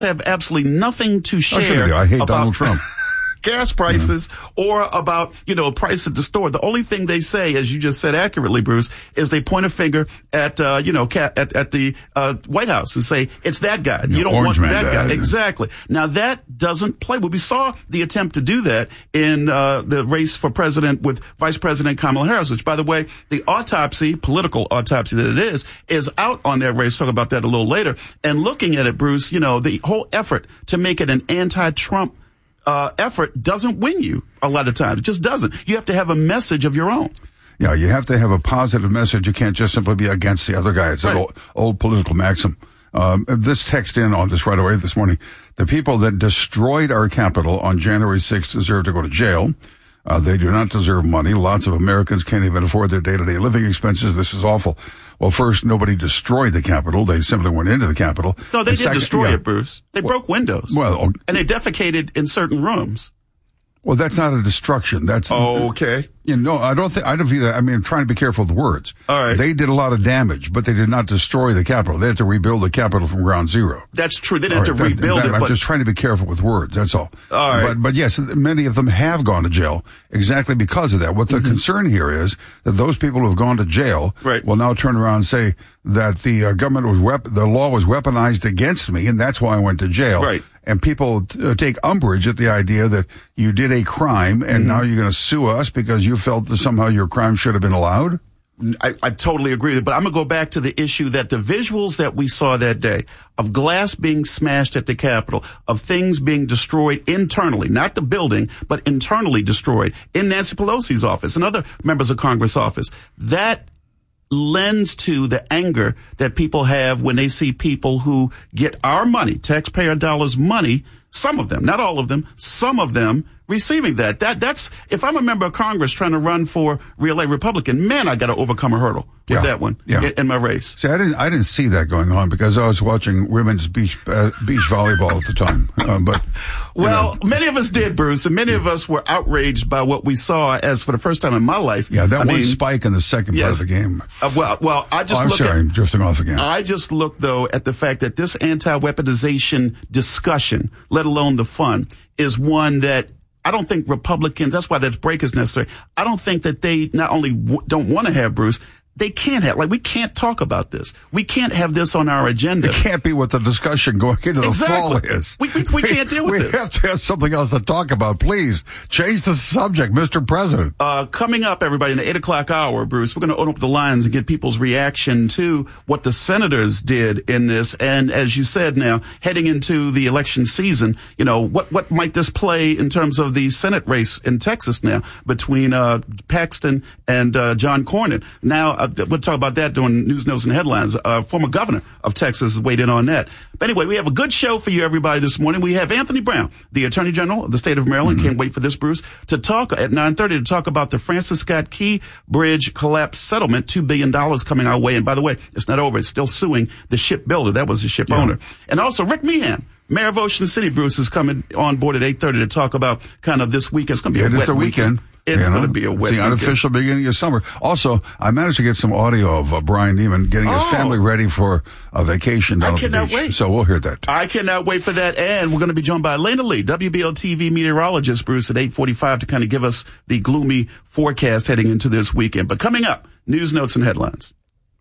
have absolutely nothing to share. I hate about Donald Trump. Gas prices or about, price at the store. The only thing they say, as you just said accurately, Bruce, is they point a finger at, at the White House and say, it's that guy. You don't want that guy. Exactly. Now that doesn't play. Well, we saw the attempt to do that in, the race for president with Vice President Kamala Harris, which, by the way, the political autopsy that it is out on that race. Talk about that a little later. And looking at it, Bruce, the whole effort to make it an anti-Trump effort doesn't win you a lot of times. It just doesn't. You have to have a message of your own. Yeah, you have to have a positive message. You can't just simply be against the other guy. It's an old political maxim. This text in on this right away this morning. The people that destroyed our Capitol on January 6th deserve to go to jail. They do not deserve money. Lots of Americans can't even afford their day-to-day living expenses. This is awful. Well, first, nobody destroyed the Capitol. They simply went into the Capitol. No, they did destroy it, Bruce. They broke windows. Well, and they defecated in certain rooms. Well, that's not a destruction. That's okay. I don't view that. I mean, I'm trying to be careful with the words. All right. They did a lot of damage, but they did not destroy the Capitol. They had to rebuild the Capitol from ground zero. That's true. They didn't have to rebuild it. I'm just trying to be careful with words. That's all. All right. But yes, many of them have gone to jail exactly because of that. What the concern here is that those people who have gone to jail will now turn around and say that the government the law was weaponized against me, and that's why I went to jail. Right. And people take umbrage at the idea that you did a crime and now you're going to sue us because you felt that somehow your crime should have been allowed? I totally agree. But I'm going to go back to the issue that the visuals that we saw that day of glass being smashed at the Capitol, of things being destroyed internally, not the building, but internally destroyed in Nancy Pelosi's office and other members of Congress' office, that lends to the anger that people have when they see people who get our money, taxpayer dollars money, some of them, not all of them, some of them receiving that. That's, if I'm a member of Congress trying to run for real Republican, man, I got to overcome a hurdle with that one in my race. See, I didn't see that going on because I was watching women's beach volleyball at the time. Many of us did, Bruce, and many of us were outraged by what we saw as for the first time in my life. Yeah, one spike in the second part of the game. I'm drifting off again. I just look though at the fact that this anti-weaponization discussion, let alone the fun, is one that I don't think Republicans, that's why that break is necessary. I don't think that they not only don't want to have, Bruce, they can't have, we can't talk about this. We can't have this on our agenda. It can't be what the discussion going into the fall is. We can't deal with this. We have to have something else to talk about. Please change the subject, Mr. President. Coming up, everybody, in the 8 o'clock hour, Bruce, we're going to open up the lines and get people's reaction to what the senators did in this. And as you said now, heading into the election season, what might this play in terms of the Senate race in Texas now between Paxton and John Cornyn? Now, we'll talk about that during News, Notes, and Headlines. Former governor of Texas weighed in on that. But anyway, we have a good show for you, everybody, this morning. We have Anthony Brown, the Attorney General of the state of Maryland. Can't wait for this, Bruce, to talk at 9:30 to talk about the Francis Scott Key Bridge collapse settlement, $2 billion coming our way. And by the way, it's not over. It's still suing the shipbuilder. That was the ship owner. And also Rick Meehan, Mayor of Ocean City, Bruce, is coming on board at 8:30 to talk about kind of this weekend. It's going to be a wet weekend. It's going to be a wet the unofficial beginning of summer. Also, I managed to get some audio of Brian Neiman getting his family ready for a vacation down at the beach. I cannot wait. So we'll hear that. I cannot wait for that. And we're going to be joined by Elena Lee, WBL-TV meteorologist, Bruce, at 8:45 to kind of give us the gloomy forecast heading into this weekend. But coming up, News, Notes, and Headlines.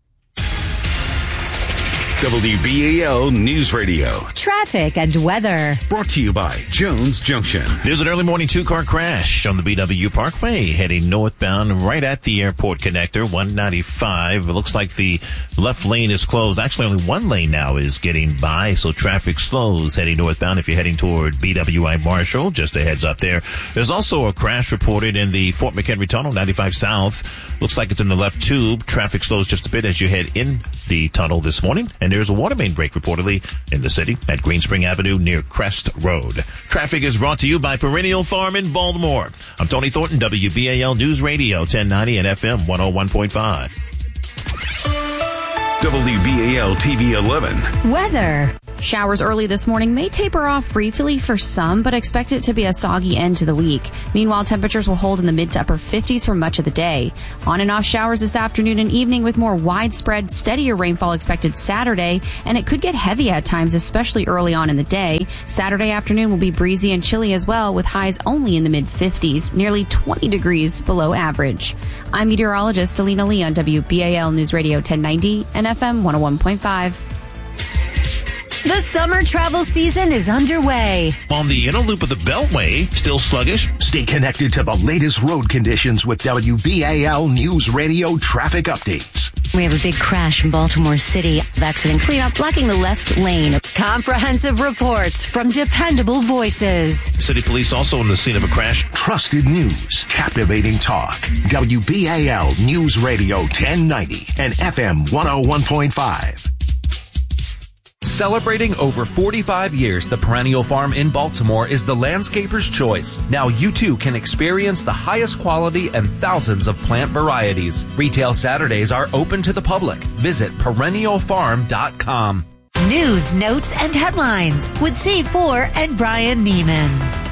WBAL News Radio. Traffic and weather. Brought to you by Jones Junction. There's an early morning two-car crash on the BW Parkway heading northbound right at the airport connector, 195. It looks like the left lane is closed. Actually, only one lane now is getting by, so traffic slows heading northbound if you're heading toward BWI Marshall. Just a heads up there. There's also a crash reported in the Fort McHenry Tunnel, 95 South. Looks like it's in the left tube. Traffic slows just a bit as you head in the tunnel this morning. And there's a water main break reportedly in the city at Green Spring Avenue near Crest Road. Traffic is brought to you by Perennial Farm in Baltimore. I'm Tony Thornton, WBAL News Radio, 1090 and FM 101.5. WBAL TV 11. Weather. Showers early this morning may taper off briefly for some, but expect it to be a soggy end to the week. Meanwhile, temperatures will hold in the mid to upper 50s for much of the day. On and off showers this afternoon and evening with more widespread, steadier rainfall expected Saturday, and it could get heavy at times, especially early on in the day. Saturday afternoon will be breezy and chilly as well, with highs only in the mid 50s, nearly 20 degrees below average. I'm meteorologist Alina Lee on WBAL News Radio 1090 and FM 101.5. The summer travel season is underway. On the inner loop of the Beltway, still sluggish. Stay connected to the latest road conditions with WBAL News Radio traffic updates. We have a big crash in Baltimore City. Accident cleanup blocking the left lane. Comprehensive reports from dependable voices. City police also on the scene of a crash. Trusted news, captivating talk. WBAL News Radio 1090 and FM 101.5. Celebrating over 45 years, the Perennial Farm in Baltimore is the landscaper's choice. Now you too can experience the highest quality and thousands of plant varieties. Retail Saturdays are open to the public. Visit perennialfarm.com. News, notes, and headlines with C4 and Brian Neiman.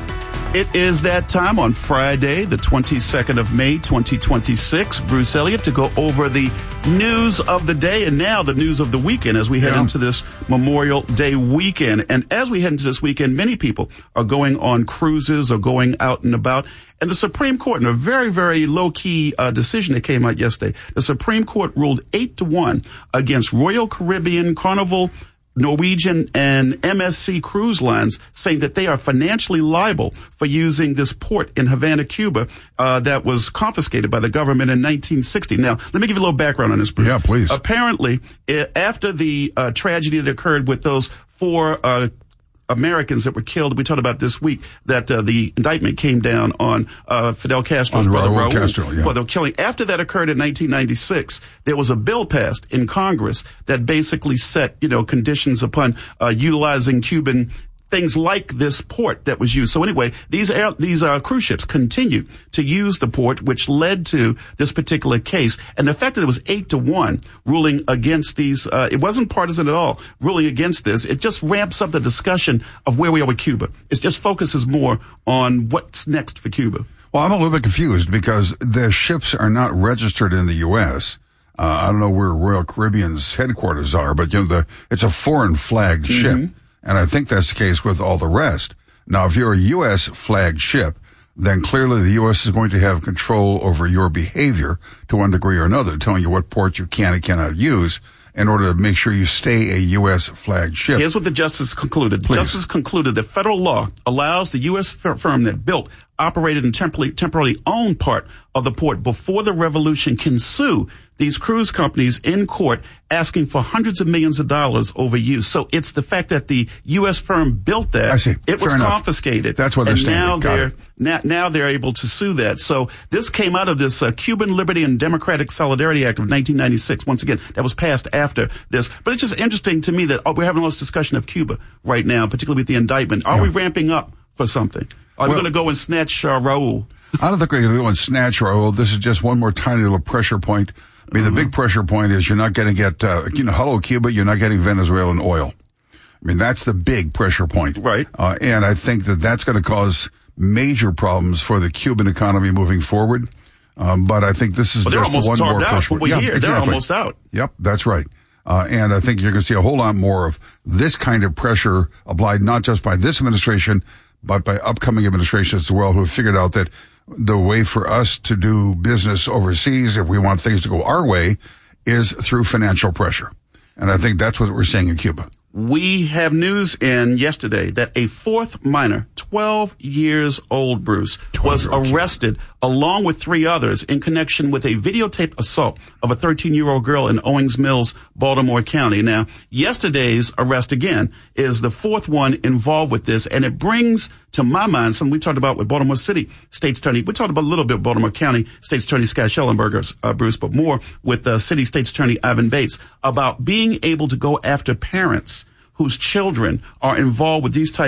It is that time on Friday, the 22nd of May, 2026. Bruce Elliott to go over the news of the day and now the news of the weekend as we head into this Memorial Day weekend. And as we head into this weekend, many people are going on cruises or going out and about. And the Supreme Court, in a very, very low-key decision that came out yesterday, the Supreme Court ruled 8-1 against Royal Caribbean, Carnival, Norwegian, and MSC cruise lines, saying that they are financially liable for using this port in Havana, Cuba, that was confiscated by the government in 1960. Now, let me give you a little background on this, Bruce. Yeah, please. Apparently, after the tragedy that occurred with those four Americans that were killed, we talked about this week, that the indictment came down on Fidel Castro's brother Raul Castro, for the killing. After that occurred in 1996, there was a bill passed in Congress that basically set, conditions upon utilizing Cuban things like this port that was used. So anyway, these cruise ships continue to use the port, which led to this particular case. And the fact that it was 8-1 ruling against these, it wasn't partisan at all, ruling against this. It just ramps up the discussion of where we are with Cuba. It just focuses more on what's next for Cuba. Well, I'm a little bit confused because the ships are not registered in the U.S. I don't know where Royal Caribbean's headquarters are, but it's a foreign flagged ship. And I think that's the case with all the rest. Now, if you're a U.S. flagged ship, then clearly the U.S. is going to have control over your behavior to one degree or another, telling you what port you can and cannot use in order to make sure you stay a U.S. flagged ship. Here's what the justice concluded. The justice concluded that federal law allows the U.S. firm that built, operated, and temporarily owned part of the port before the revolution can sue these cruise companies in court asking for hundreds of millions of dollars over use. So it's the fact that the U.S. firm built that. I see. It was confiscated. That's what they're saying. Now they're able to sue that. So this came out of this Cuban Liberty and Democratic Solidarity Act of 1996. Once again, that was passed after this. But it's just interesting to me that we're having all this discussion of Cuba right now, particularly with the indictment. Are we ramping up for something? Are we going to go and snatch Raul? I don't think we're going to go and snatch Raul. This is just one more tiny little pressure point. I mean, the big pressure point is you're not going to get, hello, Cuba, you're not getting Venezuelan oil. I mean, that's the big pressure point. Right. And I think that that's going to cause major problems for the Cuban economy moving forward. But I think this is just one more pressure point. Exactly. They're almost out. Yep, that's right. And I think you're going to see a whole lot more of this kind of pressure applied not just by this administration, but by upcoming administrations as well, who have figured out that the way for us to do business overseas, if we want things to go our way, is through financial pressure. And I think that's what we're seeing in Cuba. We have news in yesterday that a fourth minor, 12 years old, Bruce, was arrested along with three others in connection with a videotaped assault of a 13-year-old girl in Owings Mills, Baltimore County. Now, yesterday's arrest again is the fourth one involved with this, and it brings to my mind something we talked about with Baltimore City State's Attorney. We talked about a little bit with Baltimore County State's Attorney Scott Schellenberger, Bruce, but more with City State's Attorney Ivan Bates about being able to go after parents whose children are involved with these types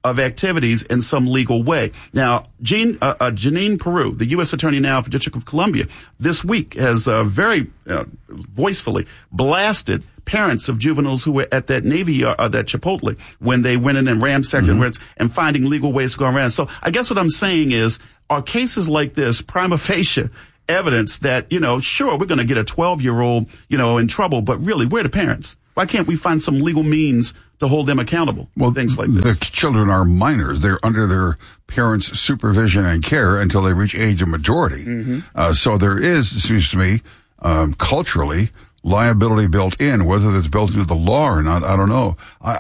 of activities in some legal way. Now, Janine Peru, the U.S. Attorney now for District of Columbia, this week has very voicefully blasted parents of juveniles who were at that Navy yard, that Chipotle, when they went in and ransacked and finding legal ways to go around. So I guess what I'm saying is, are cases like this prima facie evidence that, sure, we're going to get a 12-year-old, in trouble, but really, where are the parents? Why can't we find some legal means to hold them accountable? Well, things like this. The children are minors. They're under their parents' supervision and care until they reach age of majority. So there is, it seems to me, culturally, liability built in. Whether that's built into the law or not, I don't know.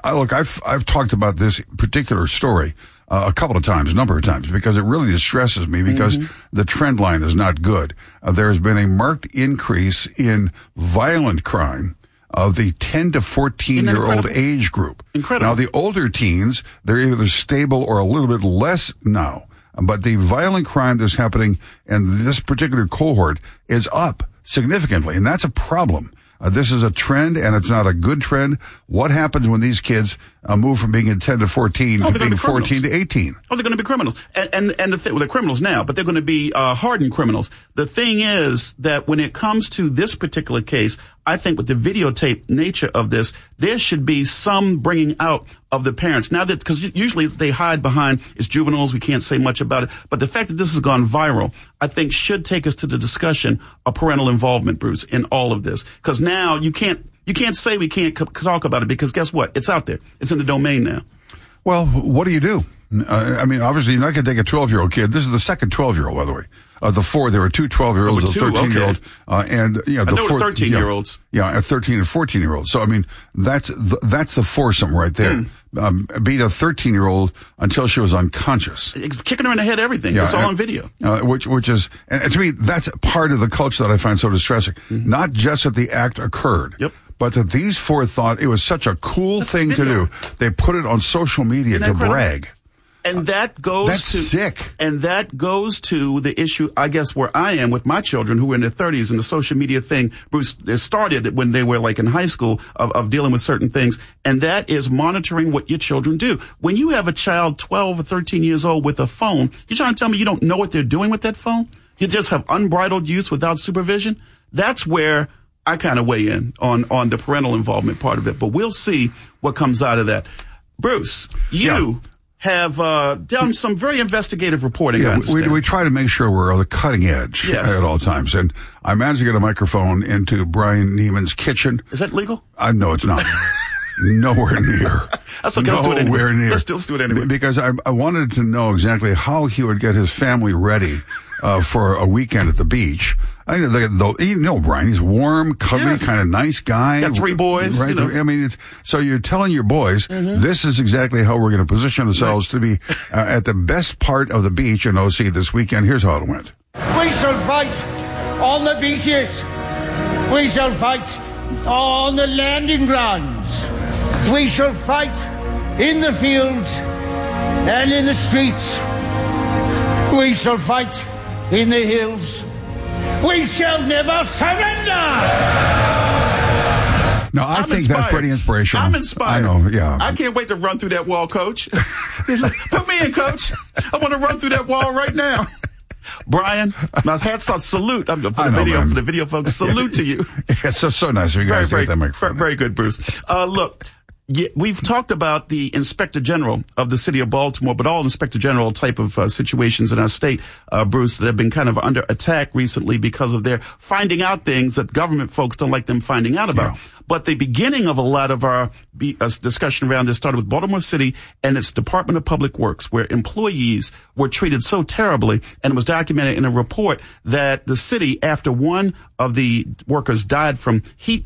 I've talked about this particular story a number of times, because it really distresses me, because the trend line is not good. There has been a marked increase in violent crime of the 10 to 14-year-old age group. Incredible. Now, the older teens, they're either stable or a little bit less now. But the violent crime that's happening in this particular cohort is up significantly, and that's a problem. This is a trend, and it's not a good trend. What happens when these kids move from being 10 to 14 to being 14 to 18? Oh, they're going to be criminals. And they're criminals now, but they're going to be hardened criminals. The thing is that when it comes to this particular case, I think with the videotape nature of this, there should be some bringing out of the parents. Now that, because usually they hide behind, it's juveniles, we can't say much about it. But the fact that this has gone viral, I think should take us to the discussion of parental involvement, Bruce, in all of this. Because now you can't say we can't talk about it, because guess what? It's out there. It's in the domain now. Well, what do? Obviously, you're not going to take a 12-year-old kid. This is the second 12-year-old, by the way. There were two 12-year-olds, a 13-year-old, and the 13-year-olds. Yeah, a 13 and 14-year-old. So, that's the foursome right there. Beat a 13-year-old until she was unconscious. Kicking her in the head, everything. It's all on video. Which is, and to me, that's part of the culture that I find so distressing. Not just that the act occurred. Yep. But that these four thought it was such a cool thing to do. They put it on social media to brag. And that goes sick. And that goes to the issue, I guess, where I am with my children who are in their 30s, and the social media thing, Bruce, it started when they were like in high school of dealing with certain things. And that is monitoring what your children do. When you have a child 12 or 13 years old with a phone, you're trying to tell me you don't know what they're doing with that phone? You just have unbridled use without supervision? That's where I kind of weigh in on the parental involvement part of it. But we'll see what comes out of that. Bruce, you have done some very investigative reporting. Yeah, we try to make sure we're on the cutting edge at all times. And I managed to get a microphone into Brian Neiman's kitchen. Is that legal? No, it's not. Nowhere near. That's okay. Let's do it anyway. Nowhere near. Let's do it anyway. Because I wanted to know exactly how he would get his family ready for a weekend at the beach. Brian, he's warm, cuddly, kind of nice guy. Got 3 boys. Right? So you're telling your boys, this is exactly how we're going to position ourselves to be at the best part of the beach in OC this weekend. Here's how it went. We shall fight on the beaches. We shall fight on the landing grounds. We shall fight in the fields and in the streets. We shall fight in the hills. We shall never surrender! No, I think that's pretty inspirational. I'm inspired. I know, yeah. I can't wait to run through that wall, Coach. Put me in, Coach. I want to run through that wall right now. Brian, my hats off, salute. For the video folks, salute to you. It's so nice of you guys to get that microphone. Very good, Bruce. Look, we've talked about the Inspector General of the City of Baltimore, but all Inspector General type of situations in our state, Bruce, that have been kind of under attack recently because of their finding out things that government folks don't like them finding out about. Yeah. But the beginning of a lot of our discussion around this started with Baltimore City and its Department of Public Works, where employees were treated so terribly, and it was documented in a report that the city, after one of the workers died from heat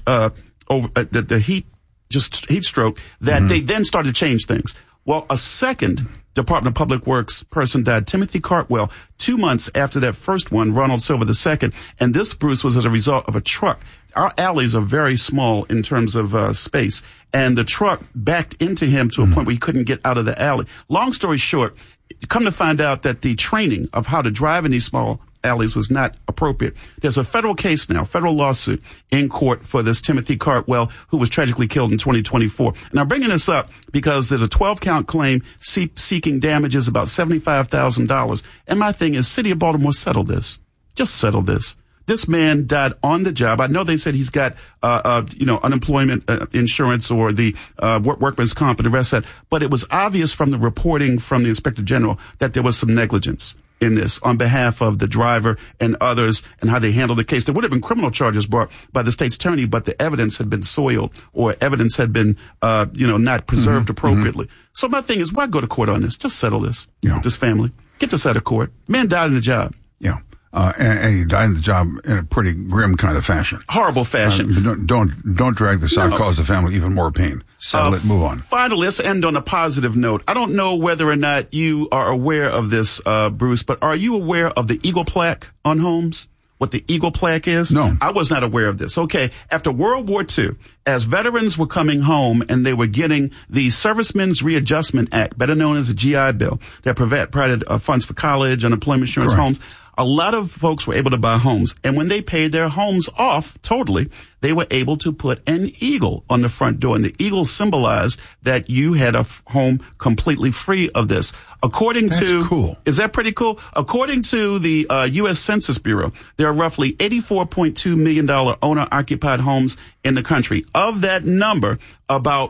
stroke, that they then started to change things. Well, a second Department of Public Works person died, Timothy Cartwell, 2 months after that first one, Ronald Silver II. And this, Bruce, was as a result of a truck. Our alleys are very small in terms of space, and the truck backed into him to a point where he couldn't get out of the alley. Long story short, come to find out that the training of how to drive in these small alleys was not appropriate. There's a federal case now, federal lawsuit in court for this Timothy Cartwell, who was tragically killed in 2024. And I'm bringing this up because there's a 12-count claim seeking damages about $75,000. And my thing is, City of Baltimore, settle this. Just settle this. This man died on the job. I know they said he's got, unemployment insurance or the workman's comp and the rest of that, but it was obvious from the reporting from the Inspector General that there was some negligence in this on behalf of the driver and others and how they handled the case. There would have been criminal charges brought by the state's attorney, but the evidence had been soiled or evidence had been, not preserved appropriately. So my thing is, why go to court on this? Just settle this with this family. Get this out of court. Man died in the job. Yeah. And he died in the job in a pretty grim kind of fashion. Horrible fashion. Don't drag this out, cause the family even more pain. Settle it, move on. Finally, let's end on a positive note. I don't know whether or not you are aware of this, Bruce, but are you aware of the Eagle plaque on homes? What the Eagle plaque is? No. I was not aware of this. Okay. After World War II, as veterans were coming home and they were getting the Servicemen's Readjustment Act, better known as the GI Bill, that provided funds for college, unemployment insurance, homes, a lot of folks were able to buy homes. And when they paid their homes off totally, they were able to put an eagle on the front door. And the eagle symbolized that you had a home completely free of this. That's cool. Is that pretty cool? According to the U.S. Census Bureau, there are roughly $84.2 million owner-occupied homes in the country. Of that number, about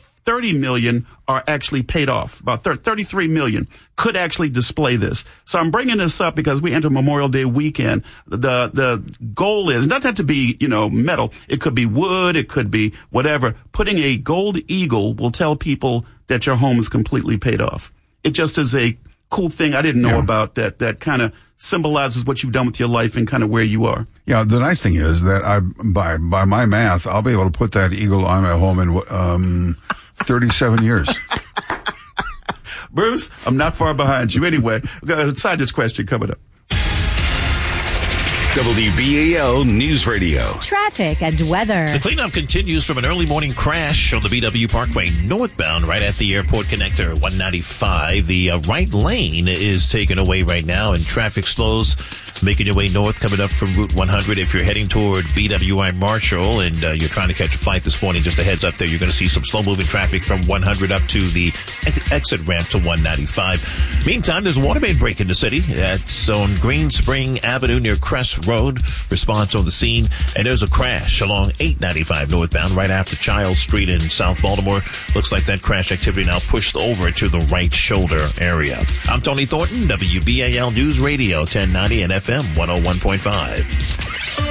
30 million are actually paid off. About 33 million could actually display this. So I'm bringing this up because we enter Memorial Day weekend. The goal is not that to be, metal. It could be wood. It could be whatever. Putting a gold eagle will tell people that your home is completely paid off. It just is a cool thing I didn't know about that kind of symbolizes what you've done with your life and kind of where you are. Yeah, the nice thing is that by my math, I'll be able to put that eagle on my home in 37 years. Bruce, I'm not far behind you. Anyway, we've got a scientist question coming up. WBAL News Radio. Traffic and weather. The cleanup continues from an early morning crash on the BW Parkway northbound right at the airport connector 195. The right lane is taken away right now and traffic slows making your way north coming up from Route 100. If you're heading toward BWI Marshall and you're trying to catch a flight this morning, just a heads up there, you're going to see some slow moving traffic from 100 up to the exit ramp to 195. Meantime, there's a water main break in the city. That's on Green Spring Avenue near Crest Road. Response on the scene. And there's a crash along 895 northbound right after Child Street in South Baltimore. Looks like that crash activity now pushed over to the right shoulder area. I'm Tony Thornton, WBAL News Radio 1090 and FM 101.5.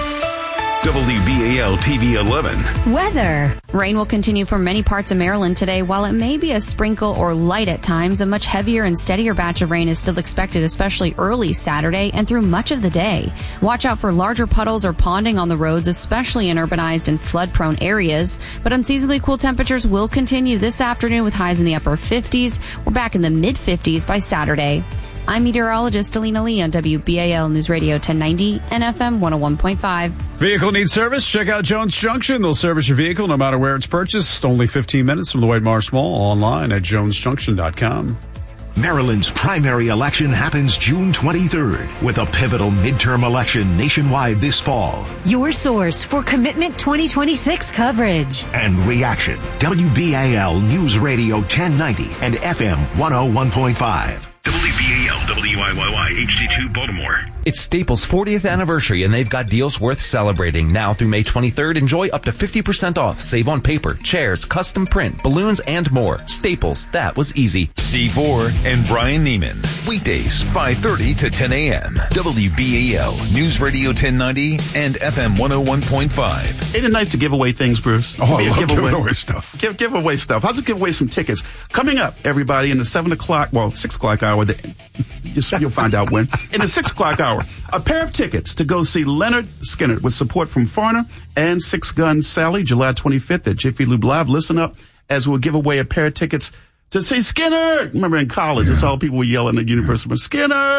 WBAL TV 11. Weather. Rain will continue for many parts of Maryland today. While it may be a sprinkle or light at times, a much heavier and steadier batch of rain is still expected, especially early Saturday and through much of the day. Watch out for larger puddles or ponding on the roads, especially in urbanized and flood-prone areas. But unseasonably cool temperatures will continue this afternoon with highs in the upper 50s. We're back in the mid-50s by Saturday. I'm meteorologist Alina Lee on WBAL News Radio 1090 and FM 101.5. Vehicle needs service? Check out Jones Junction. They'll service your vehicle no matter where it's purchased. Only 15 minutes from the White Marsh Mall. Online at jonesjunction.com. Maryland's primary election happens June 23rd with a pivotal midterm election nationwide this fall. Your source for Commitment 2026 coverage and reaction. WBAL News Radio 1090 and FM 101.5. WBAL WIYY HD2 Baltimore. It's Staples' 40th anniversary, and they've got deals worth celebrating. Now through May 23rd, enjoy up to 50% off. Save on paper, chairs, custom print, balloons, and more. Staples, that was easy. C4 and Brian Neiman. Weekdays, 5:30 to 10 a.m. WBAL News Radio 1090 and FM 101.5. Ain't it nice to give away things, Bruce? Oh, I love giving away stuff. Give away stuff. How's it give away some tickets? Coming up, everybody, in the 6 o'clock hour. You'll find out when. In the 6 o'clock hour, a pair of tickets to go see Leonard Skinner with support from Foreigner and Six Gun Sally, July 25th at Jiffy Lube Live. Listen up as we'll give away a pair of tickets to see Skinner. Remember in college, that's all people were yelling at University of Skinner.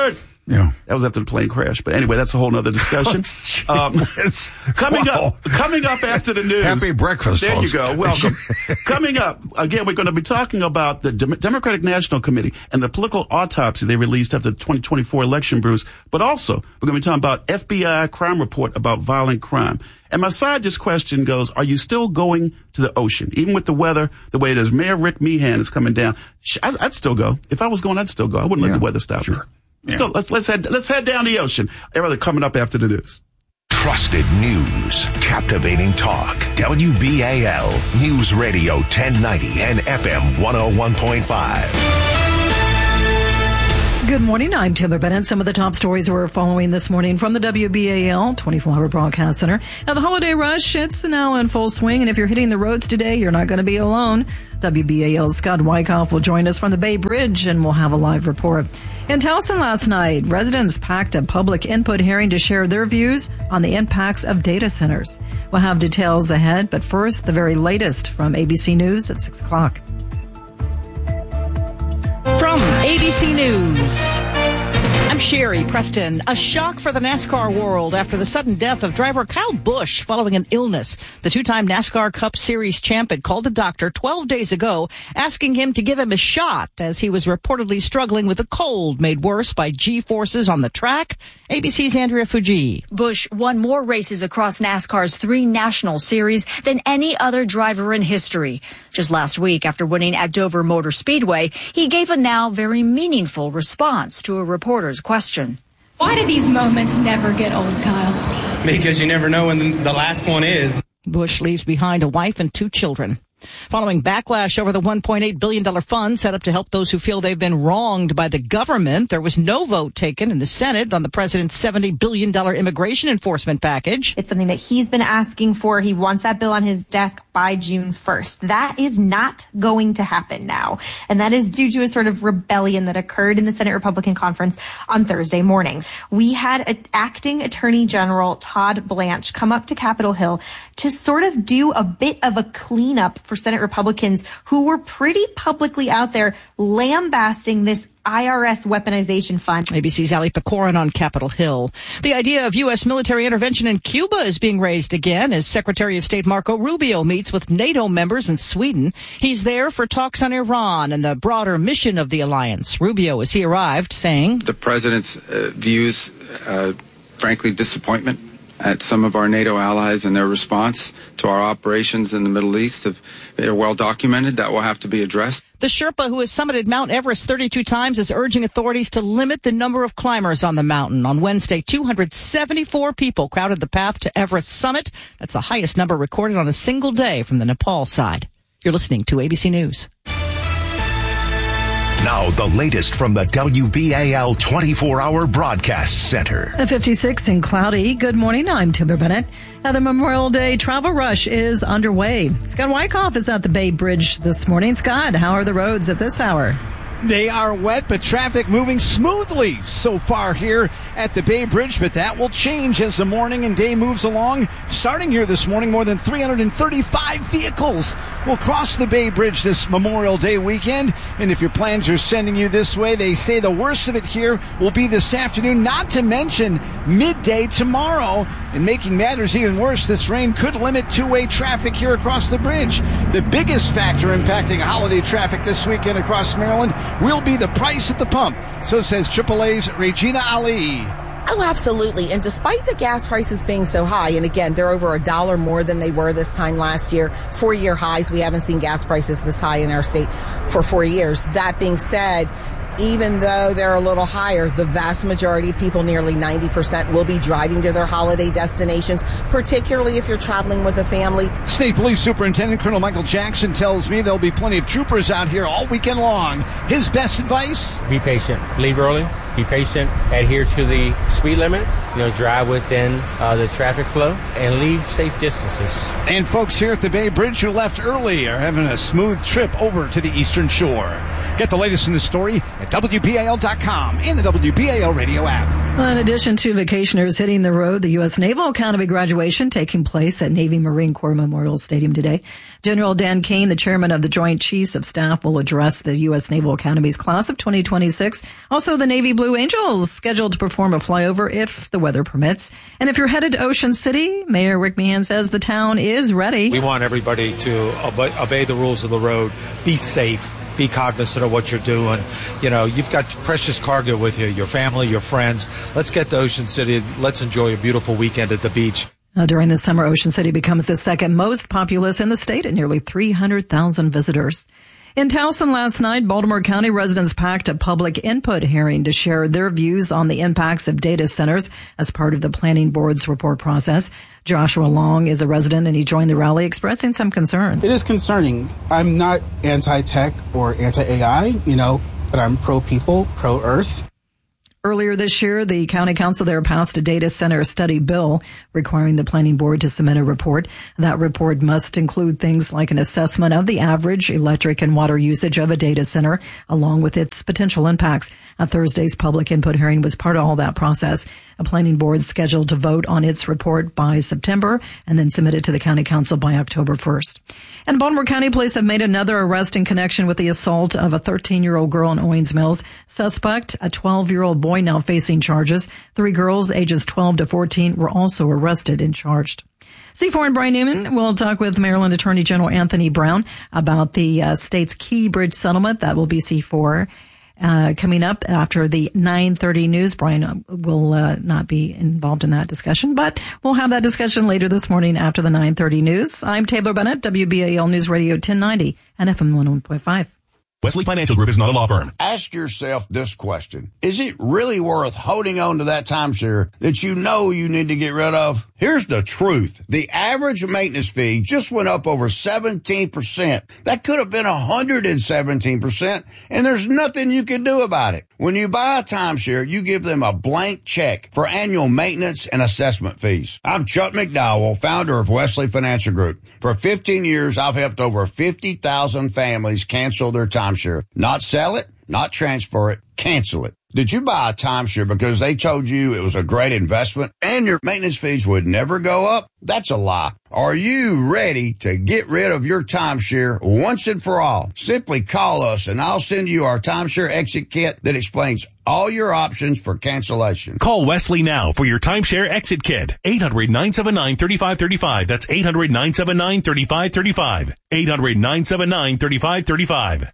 Yeah. That was after the plane crash. But anyway, that's a whole nother discussion. Coming up after the news. Happy breakfast, There folks. you go. Welcome. Coming up, again, we're going to be talking about the Democratic National Committee and the political autopsy they released after the 2024 election, Bruce. But also, we're going to be talking about FBI crime report about violent crime. And my side just question goes, are you still going to the ocean? Even with the weather, the way it is, Mayor Rick Meehan is coming down. I'd still go. If I was going, I'd still go. I wouldn't let the weather stop me. Sure. Yeah. Let's head down the ocean. Everything coming up after the news. Trusted news, captivating talk. WBAL News Radio 1090 and FM 101.5. Good morning. I'm Taylor Bennett. Some of the top stories we're following this morning from the WBAL 24-hour broadcast center. Now, the holiday rush, it's now in full swing, and if you're hitting the roads today, you're not going to be alone. WBAL's Scott Wyckoff will join us from the Bay Bridge, and we'll have a live report. In Towson last night, residents packed a public input hearing to share their views on the impacts of data centers. We'll have details ahead, but first, the very latest from ABC News at 6 o'clock. From ABC News, I'm Sherry Preston. A shock for the NASCAR world after the sudden death of driver Kyle Busch following an illness. The two-time NASCAR Cup Series champ had called a doctor 12 days ago, asking him to give him a shot as he was reportedly struggling with a cold made worse by G-forces on the track. ABC's Andrea Fuji. Busch won more races across NASCAR's 3 national series than any other driver in history. Just last week, after winning at Dover Motor Speedway, he gave a now very meaningful response to a reporter's question. Why do these moments never get old, Kyle? Because you never know when the last one is. Busch leaves behind a wife and 2 children. Following backlash over the $1.8 billion fund set up to help those who feel they've been wronged by the government, there was no vote taken in the Senate on the president's $70 billion immigration enforcement package. It's something that he's been asking for. He wants that bill on his desk by June 1st. That is not going to happen now. And that is due to a sort of rebellion that occurred in the Senate Republican conference on Thursday morning. We had acting Attorney General Todd Blanche come up to Capitol Hill to sort of do a bit of a cleanup for Senate Republicans who were pretty publicly out there lambasting this IRS weaponization fund. ABC's Ali Pecorin on Capitol Hill. The idea of U.S. military intervention in Cuba is being raised again as Secretary of State Marco Rubio meets with NATO members in Sweden. He's there for talks on Iran and the broader mission of the alliance. Rubio, as he arrived, saying, the president's views, frankly, disappointment at some of our NATO allies and their response to our operations in the Middle East. They're well documented. That will have to be addressed. The Sherpa who has summited Mount Everest 32 times is urging authorities to limit the number of climbers on the mountain. On Wednesday, 274 people crowded the path to Everest summit. That's the highest number recorded on a single day from the Nepal side. You're listening to ABC News. Now, the latest from the WBAL 24-hour broadcast center. At 56 and cloudy. Good morning. I'm Taylor Bennett. Now, the Memorial Day travel rush is underway. Scott Wyckoff is at the Bay Bridge this morning. Scott, how are the roads at this hour? They are wet, but traffic moving smoothly so far here at the Bay Bridge, but that will change as the morning and day moves along. Starting here this morning, more than 335 vehicles will cross the Bay Bridge this Memorial Day weekend. And if your plans are sending you this way, they say the worst of it here will be this afternoon, not to mention midday tomorrow. And making matters even worse, this rain could limit two-way traffic here across the bridge. The biggest factor impacting holiday traffic this weekend across Maryland will be the price at the pump. So says AAA's Regina Ali. Oh, absolutely. And despite the gas prices being so high, and again, they're over $1 more than they were this time last year, 4-year highs. We haven't seen gas prices this high in our state for 4 years. That being said, even though they're a little higher, the vast majority of people, nearly 90%, will be driving to their holiday destinations, particularly if you're traveling with a family. State Police Superintendent Colonel Michael Jackson tells me there'll be plenty of troopers out here all weekend long. His best advice? Be patient. Leave early. Be patient. Adhere to the speed limit. Drive within the traffic flow and leave safe distances. And folks here at the Bay Bridge who left early are having a smooth trip over to the Eastern Shore. Get the latest in this story at WBAL.com and the WBAL radio app. In addition to vacationers hitting the road, the U.S. Naval Academy graduation taking place at Navy Marine Corps Memorial Stadium today. General Dan Kane, the chairman of the Joint Chiefs of Staff, will address the U.S. Naval Academy's class of 2026. Also, the Navy Blue Angels scheduled to perform a flyover if the weather permits. And if you're headed to Ocean City, Mayor Rick Meehan says the town is ready. We want everybody to obey the rules of the road, be safe. Be cognizant of what you're doing. You know, you've got precious cargo with you, your family, your friends. Let's get to Ocean City. Let's enjoy a beautiful weekend at the beach. During the summer, Ocean City becomes the second most populous in the state at nearly 300,000 visitors. In Towson last night, Baltimore County residents packed a public input hearing to share their views on the impacts of data centers as part of the planning board's report process. Joshua Long is a resident and he joined the rally expressing some concerns. It is concerning. I'm not anti-tech or anti-AI, but I'm pro-people, pro-earth. Earlier this year, the county council there passed a data center study bill requiring the planning board to submit a report. That report must include things like an assessment of the average electric and water usage of a data center, along with its potential impacts. Thursday's public input hearing was part of all that process. A planning board scheduled to vote on its report by September and then submit it to the county council by October 1st. And Baltimore County police have made another arrest in connection with the assault of a 13-year-old girl in Owings Mills. Suspect, a 12-year-old boy now facing charges. 3 girls ages 12 to 14 were also arrested and charged. C4 and Brian Newman will talk with Maryland Attorney General Anthony Brown about the state's Key Bridge settlement. That will be C4. Coming up after the 9:30 news. Brian will not be involved in that discussion, but we'll have that discussion later this morning after the 9:30 news. I'm Taylor Bennett, WBAL News Radio 1090 and FM 101.5. Wesley Financial Group is not a law firm. Ask yourself this question. Is it really worth holding on to that timeshare that you know you need to get rid of? Here's the truth. The average maintenance fee just went up over 17%. That could have been 117%, and there's nothing you can do about it. When you buy a timeshare, you give them a blank check for annual maintenance and assessment fees. I'm Chuck McDowell, founder of Wesley Financial Group. For 15 years, I've helped over 50,000 families cancel their timeshare. Not sell it, not transfer it, cancel it. Did you buy a timeshare because they told you it was a great investment and your maintenance fees would never go up? That's a lie. Are you ready to get rid of your timeshare once and for all? Simply call us and I'll send you our timeshare exit kit that explains all your options for cancellation. Call Wesley now for your timeshare exit kit. 800-979-3535. That's 800-979-3535. 800-979-3535.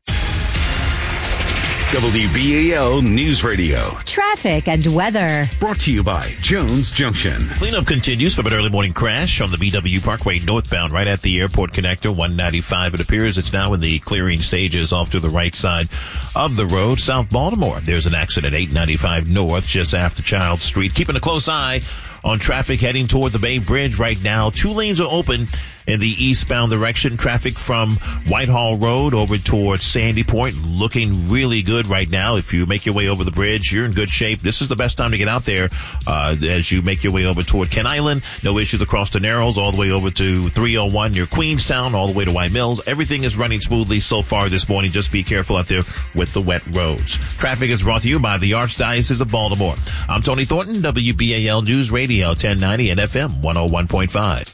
WBAL News Radio. Traffic and weather. Brought to you by Jones Junction. Cleanup continues from an early morning crash on the BW Parkway northbound right at the airport connector 195. It appears it's now in the clearing stages off to the right side of the road. South Baltimore, there's an accident 895 north just after Child Street. Keeping a close eye on traffic heading toward the Bay Bridge right now. 2 lanes are open in the eastbound direction. Traffic from Whitehall Road over towards Sandy Point looking really good right now. If you make your way over the bridge, you're in good shape. This is the best time to get out there as you make your way over toward Ken Island. No issues across the Narrows, all the way over to 301 near Queenstown, all the way to White Mills. Everything is running smoothly so far this morning. Just be careful out there with the wet roads. Traffic is brought to you by the Archdiocese of Baltimore. I'm Tony Thornton, WBAL News Radio 1090 and FM 101.5.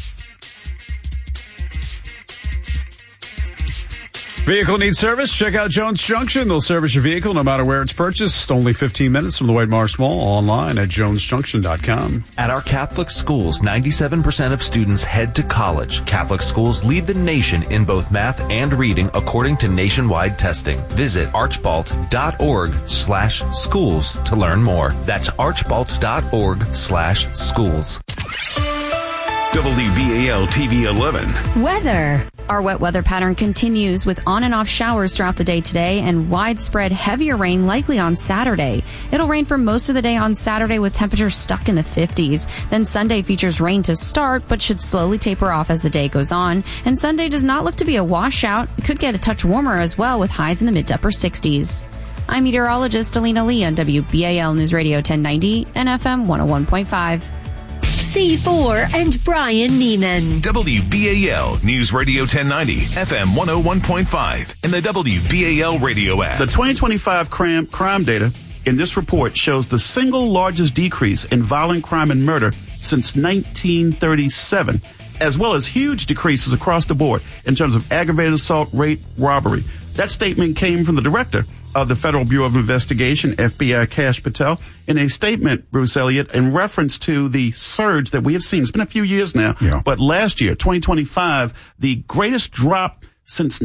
Vehicle needs service? Check out Jones Junction. They'll service your vehicle no matter where it's purchased. Only 15 minutes from the White Marsh Mall. Online at jonesjunction.com. At our Catholic schools, 97% of students head to college. Catholic schools lead the nation in both math and reading according to nationwide testing. Visit archbalt.org/schools to learn more. That's archbalt.org/schools. WBAL TV 11. Weather. Our wet weather pattern continues with on and off showers throughout the day today and widespread heavier rain likely on Saturday. It'll rain for most of the day on Saturday with temperatures stuck in the 50s. Then Sunday features rain to start but should slowly taper off as the day goes on. And Sunday does not look to be a washout. It could get a touch warmer as well with highs in the mid to upper 60s. I'm meteorologist Alina Lee on WBAL News Radio 1090 and FM 101.5. C4 and Brian Neiman. WBAL News Radio 1090, FM 101.5, and the WBAL radio app. The 2025 crime data in this report shows the single largest decrease in violent crime and murder since 1937, as well as huge decreases across the board in terms of aggravated assault, rape, robbery. That statement came from the director of the Federal Bureau of Investigation, FBI, Kash Patel, in a statement, Bruce Elliott, in reference to the surge that we have seen. It's been a few years now, but last year, 2025, the greatest drop since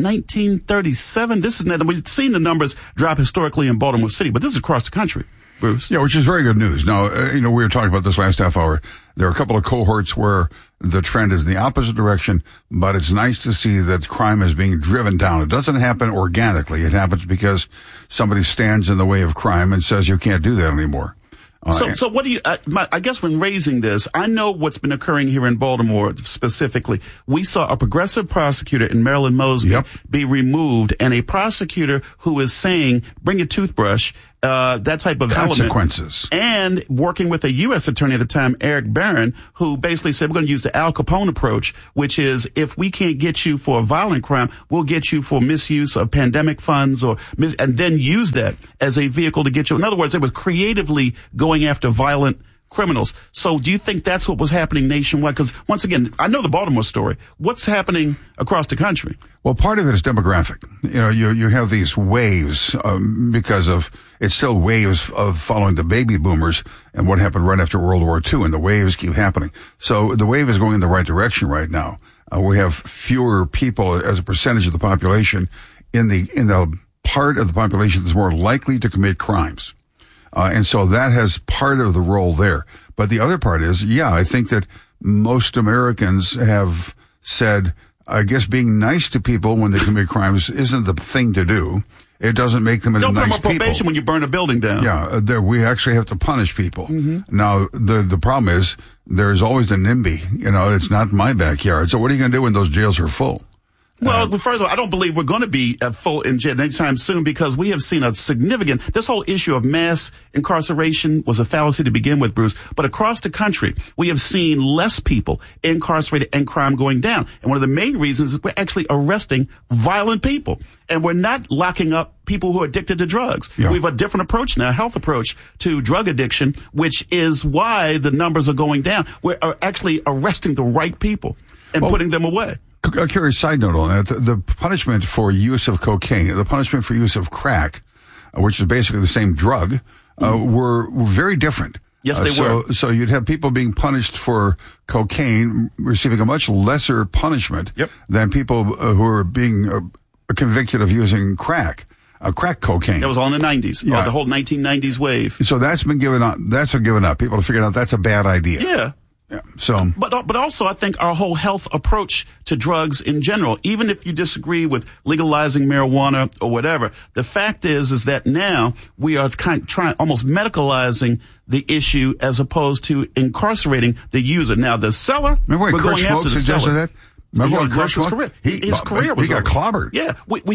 1937. We've seen the numbers drop historically in Baltimore City, but this is across the country, Bruce. Yeah, which is very good news. Now, we were talking about this last half hour. There are a couple of cohorts where the trend is in the opposite direction, but it's nice to see that crime is being driven down. It doesn't happen organically. It happens because somebody stands in the way of crime and says you can't do that anymore. So what do you, I guess when raising this, I know what's been occurring here in Baltimore specifically. We saw a progressive prosecutor in Maryland Mosby be removed, and a prosecutor who is saying, bring a toothbrush, that type of consequences. And working with a U.S. attorney at the time, Eric Barron, who basically said, we're going to use the Al Capone approach, which is if we can't get you for a violent crime, we'll get you for misuse of pandemic funds and then use that as a vehicle to get you. In other words, they were creatively going after violent criminals. So do you think that's what was happening nationwide? Because once again, I know the Baltimore story. What's happening across the country? Well, part of it is demographic. You have these waves because of it's still waves of following the baby boomers and what happened right after World War II, and the waves keep happening. So the wave is going in the right direction right now. We have fewer people as a percentage of the population in the part of the population that's more likely to commit crimes. And so that has part of the role there. But the other part is, I think that most Americans have said, I guess being nice to people when they commit crimes isn't the thing to do. It doesn't make them into nice people. Don't put them on probation when you burn a building down. Yeah, we actually have to punish people. Mm-hmm. Now, the problem is there's always a NIMBY. It's not my backyard. So what are you going to do when those jails are full? Well, first of all, I don't believe we're going to be full in jail anytime soon because we have seen this whole issue of mass incarceration was a fallacy to begin with, Bruce. But across the country, we have seen less people incarcerated and crime going down. And one of the main reasons is we're actually arresting violent people. And we're not locking up people who are addicted to drugs. Yeah. We have a different approach now, a health approach to drug addiction, which is why the numbers are going down. We're actually arresting the right people and putting them away. A curious side note on that, the punishment for use of cocaine, the punishment for use of crack, which is basically the same drug, were very different. Yes, they were. So you'd have people being punished for cocaine receiving a much lesser punishment than people who are being convicted of using crack cocaine. That was all in the 90s, the whole 1990s wave. So that's been given up. That's been given up. People have figured out that's a bad idea. Yeah. Yeah. So, but also I think our whole health approach to drugs in general, even if you disagree with legalizing marijuana or whatever, the fact is that now we are trying almost medicalizing the issue as opposed to incarcerating the user. Now the seller, we're going after the seller. That? Remember when Kurt his career? His career was he got clobbered. Yeah,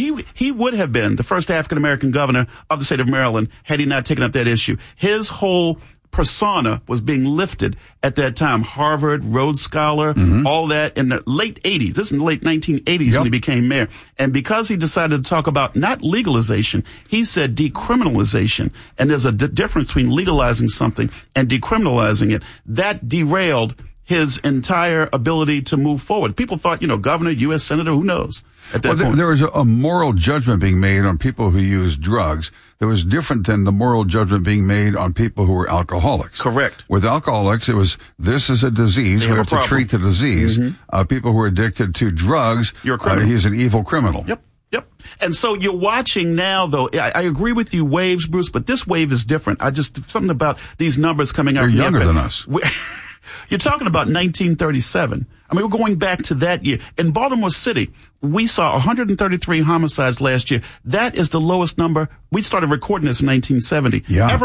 he would have been the first African American governor of the state of Maryland had he not taken up that issue. His whole persona was being lifted at that time. Harvard, Rhodes Scholar, all that in the late 80s. This is in the late 1980s when he became mayor. And because he decided to talk about not legalization, he said decriminalization. And there's a difference between legalizing something and decriminalizing it. That derailed his entire ability to move forward. People thought, governor, U.S. senator, who knows? At that point. There was a moral judgment being made on people who use drugs that was different than the moral judgment being made on people who were alcoholics. Correct. With alcoholics, it was, this is a disease. We have to treat the disease. People who are addicted to drugs, you're a criminal. He's an evil criminal. Yep. And so you're watching now, though. I agree with you, waves, Bruce, but this wave is different. Something about these numbers coming out. They're younger than us. You're talking about 1937. I mean, we're going back to that year. In Baltimore City, we saw 133 homicides last year. That is the lowest number. We started recording this in 1970. Ever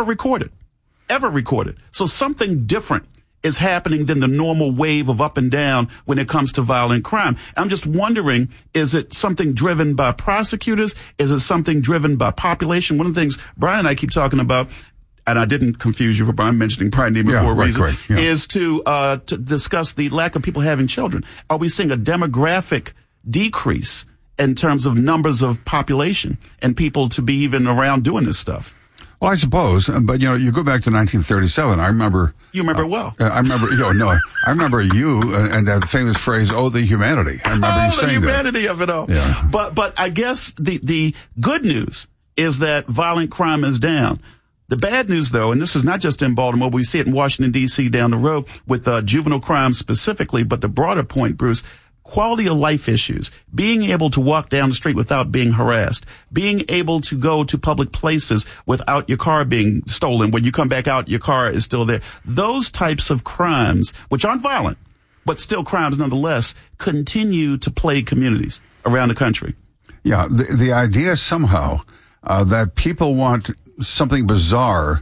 recorded. So something different is happening than the normal wave of up and down when it comes to violent crime. I'm just wondering, is it something driven by prosecutors? Is it something driven by population? One of the things Brian and I keep talking about, and I didn't confuse you for Brian mentioning Brian Neiman for a reason, is to discuss the lack of people having children. Are we seeing a demographic decrease in terms of numbers of population and people to be even around doing this stuff? Well, I suppose, but you go back to 1937. I remember. You remember it well. I remember. I remember you and that famous phrase, "Oh, the humanity." I remember you saying the humanity of it all. Yeah. But I guess the good news is that violent crime is down. The bad news, though, and this is not just in Baltimore, we see it in Washington, D.C. down the road with juvenile crime specifically, but the broader point, Bruce, quality of life issues, being able to walk down the street without being harassed, being able to go to public places without your car being stolen. When you come back out, your car is still there. Those types of crimes, which aren't violent, but still crimes nonetheless, continue to plague communities around the country. Yeah, the idea somehow that people want something bizarre.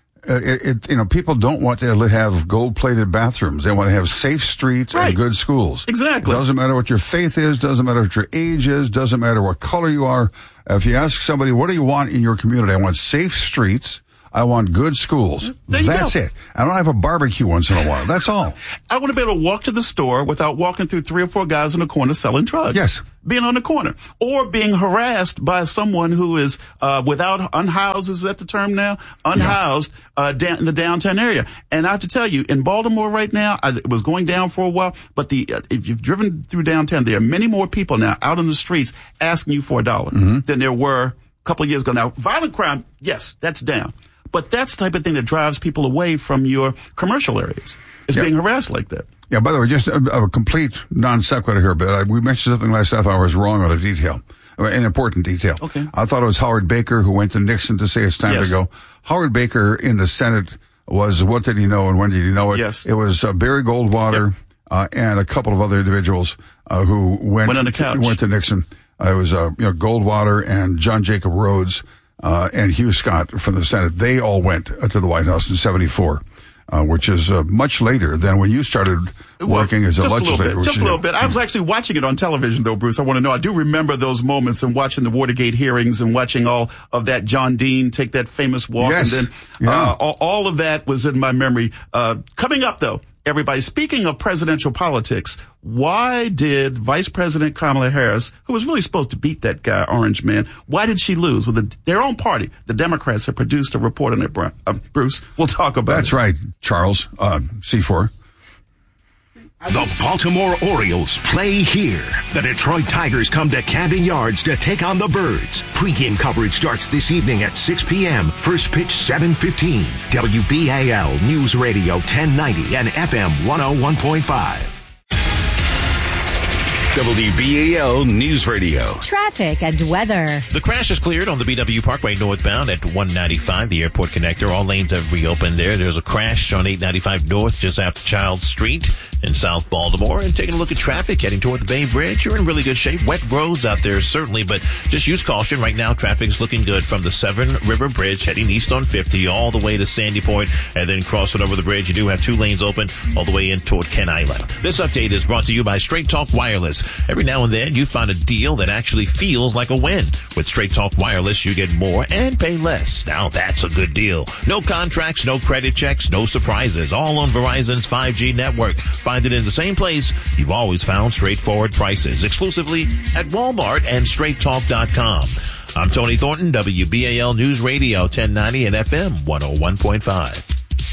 People don't want to have gold-plated bathrooms. They want to have safe streets and good schools. Exactly. Doesn't matter what your faith is. Doesn't matter what your age is. Doesn't matter what color you are. If you ask somebody, what do you want in your community? I want safe streets. I want good schools. That's it. I don't have a barbecue once in a while. That's all. I want to be able to walk to the store without walking through 3 or 4 guys in the corner selling drugs. Yes. Being on the corner. Or being harassed by someone who is unhoused, is that the term now? Unhoused in the downtown area. And I have to tell you, in Baltimore right now, it was going down for a while, but if you've driven through downtown, there are many more people now out on the streets asking you for $1 than there were a couple of years ago. Now, violent crime, yes, that's down. But that's the type of thing that drives people away from your commercial areas. It's being harassed like that. Yeah, by the way, just a complete non sequitur here, but we mentioned something last half hour was wrong on a detail, an important detail. Okay. I thought it was Howard Baker who went to Nixon to say it's time to go. Howard Baker in the Senate was, what did he know and when did he know it? Yes. It was Barry Goldwater and a couple of other individuals who went on the couch. Went to Nixon. It was Goldwater and John Jacob Rhodes and Hugh Scott from the Senate. They all went to the White House in 1974. Which is much later than when you started working as a legislator. Just a little bit. I was actually watching it on television, though, Bruce. I want to know. I do remember those moments and watching the Watergate hearings and watching all of that. John Dean take that famous walk. Yes. And then all of that was in my memory. Coming up, though, everybody, speaking of presidential politics, why did Vice President Kamala Harris, who was really supposed to beat that guy, Orange Man, why did she lose? With their own party, the Democrats have produced a report on it. Bruce, we'll talk about That's right, Charles, C4. The Baltimore Orioles play here. The Detroit Tigers come to Camden Yards to take on the Birds. Pre-game coverage starts this evening at 6 p.m. First pitch 7:15. WBAL News Radio 1090 and FM 101.5. WBAL News Radio. Traffic and weather. The crash is cleared on the BW Parkway northbound at 195, the airport connector. All lanes have reopened there. There's a crash on 895 north just after Childs Street in South Baltimore. And taking a look at traffic heading toward the Bay Bridge, you're in really good shape. Wet roads out there, certainly, but just use caution. Right now, traffic's looking good from the Severn River Bridge heading east on 50 all the way to Sandy Point and then crossing over the bridge. You do have 2 lanes open all the way in toward Kent Island. This update is brought to you by Straight Talk Wireless. Every now and then, you find a deal that actually feels like a win. With Straight Talk Wireless, you get more and pay less. Now that's a good deal. No contracts, no credit checks, no surprises. All on Verizon's 5G network. Find it in the same place you've always found straightforward prices. Exclusively at Walmart and StraightTalk.com. I'm Tony Thornton, WBAL News Radio 1090 and FM 101.5.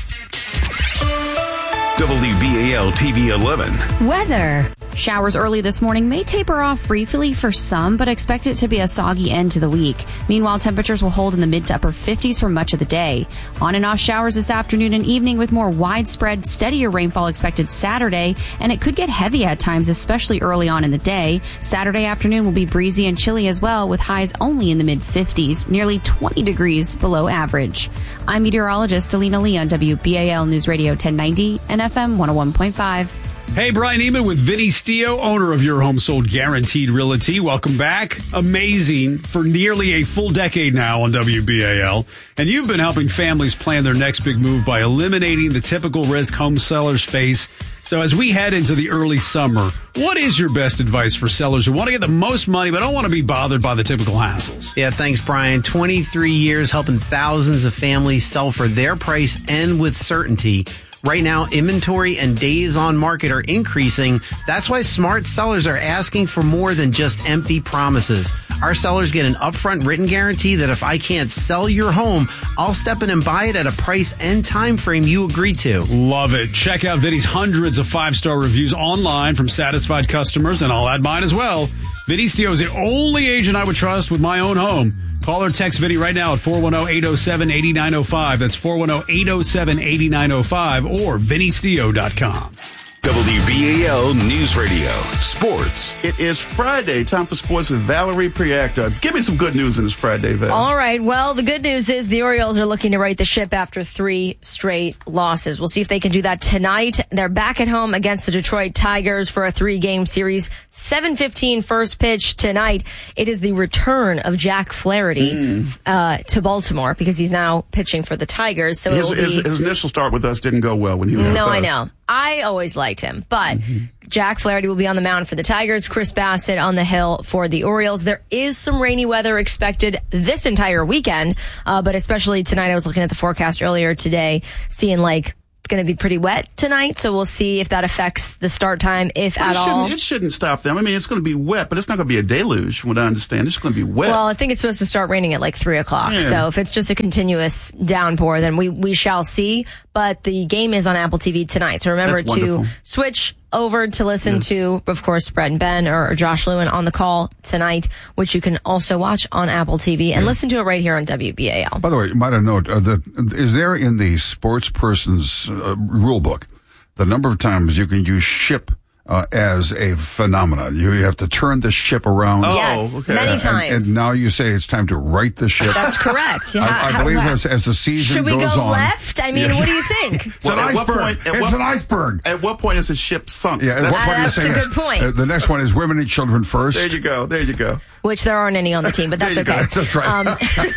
WBAL TV 11. Weather. Showers early this morning may taper off briefly for some, but expect it to be a soggy end to the week. Meanwhile, temperatures will hold in the mid to upper 50s for much of the day. On and off showers this afternoon and evening with more widespread, steadier rainfall expected Saturday, and it could get heavy at times, especially early on in the day. Saturday afternoon will be breezy and chilly as well, with highs only in the mid 50s, nearly 20 degrees below average. I'm meteorologist Alina Lee on WBAL News Radio 1090 and FM 101.5. Hey, Brian Eman with Vinny Stio, owner of Your Home Sold Guaranteed Realty. Welcome back. Amazing for nearly a full decade now on WBAL. And you've been helping families plan their next big move by eliminating the typical risk home sellers face. So as we head into the early summer, what is your best advice for sellers who want to get the most money but don't want to be bothered by the typical hassles? Yeah, thanks, Brian. 23 years helping thousands of families sell for their price and with certainty. Right now, inventory and days on market are increasing. That's why smart sellers are asking for more than just empty promises. Our sellers get an upfront written guarantee that if I can't sell your home, I'll step in and buy it at a price and time frame you agree to. Love it. Check out Vinny's hundreds of 5-star reviews online from satisfied customers, and I'll add mine as well. Vinny Stio is the only agent I would trust with my own home. Call or text Vinny right now at 410-807-8905. That's 410-807-8905 or VinnyStio.com. WBAL News Radio. Sports. It is Friday. Time for sports with Valerie Priacta. Give me some good news in this Friday, Val. All right. Well, the good news is the Orioles are looking to right the ship after 3 straight losses. We'll see if they can do that tonight. They're back at home against the Detroit Tigers for a 3-game series. 7:15 first pitch tonight. It is the return of Jack Flaherty to Baltimore because he's now pitching for the Tigers. So his initial start with us didn't go well when he was with us. No, I know. I always liked him, but Jack Flaherty will be on the mound for the Tigers, Chris Bassett on the hill for the Orioles. There is some rainy weather expected this entire weekend, but especially tonight. I was looking at the forecast earlier today, seeing like it's going to be pretty wet tonight, so we'll see if that affects the start time, if at all. It shouldn't stop them. I mean, it's going to be wet, but it's not going to be a deluge, from what I understand. It's going to be wet. Well, I think it's supposed to start raining at like 3 o'clock. Yeah. So if it's just a continuous downpour, then we shall see. But the game is on Apple TV tonight. So remember to switch over to listen to, of course, Brett and Ben or Josh Lewin on the call tonight, which you can also watch on Apple TV and listen to it right here on WBAL. By the way, you might have noted, is there in the sports person's rule book the number of times you can use ship as a phenomenon? You have to turn the ship around. Yes, many times. And now you say it's time to right the ship. That's correct. I believe as the season goes on. Should we go left? I mean, what do you think? It's an iceberg. It's an iceberg. At what point is the ship sunk? Yeah, that's a good point. The next one is women and children first. There you go. Which there aren't any on the team, but that's okay. That's right.